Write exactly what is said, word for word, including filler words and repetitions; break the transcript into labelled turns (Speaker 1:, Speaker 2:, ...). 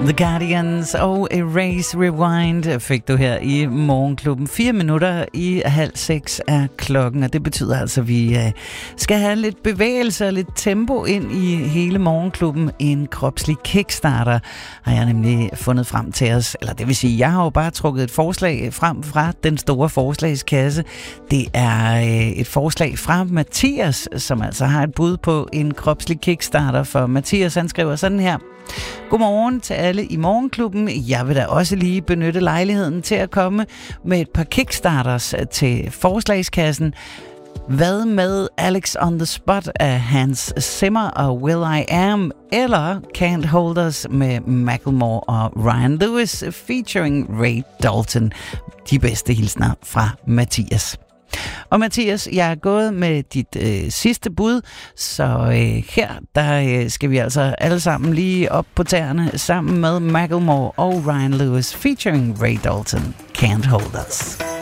Speaker 1: The Guardians og Erase Rewind fik du her i Morgenklubben. Fire minutter i halv seks er klokken, og det betyder altså, at vi skal have lidt bevægelse og lidt tempo ind i hele Morgenklubben. En kropslig kickstarter har jeg nemlig fundet frem til os. Eller det vil sige, jeg har jo bare trukket et forslag frem fra den store forslagskasse. Det er et forslag fra Mathias, som altså har et bud på en kropslig kickstarter. For Mathias, han skriver sådan her: Godmorgen til alle i Morgenklubben. Jeg vil da også lige benytte lejligheden til at komme med et par kickstarters til forslagskassen. Hvad med Alex on the Spot af Hans Zimmer og Will I Am, eller Can't Hold Us med Macklemore og Ryan Lewis featuring Ray Dalton? De bedste hilsner fra Mathias. Og Mathias, jeg er gået med dit øh, sidste bud, så øh, her der øh, skal vi altså alle sammen lige op på tæerne sammen med Macklemore og Ryan Lewis featuring Ray Dalton, Can't Hold Us.